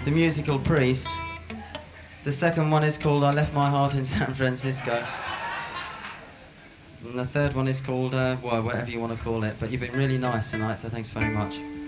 the musical Priest. The second one is called I Left My Heart in San Francisco. And the third one is called, well, whatever you want to call it. But you've been really nice tonight, so thanks very much.